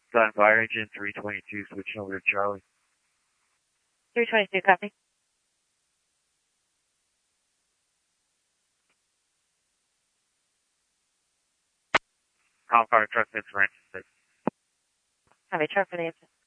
Gun Fire Engine 322, switching over to Charlie. 322, copy. Call fire truck, that's Ransom 6. Have a truck for the answer.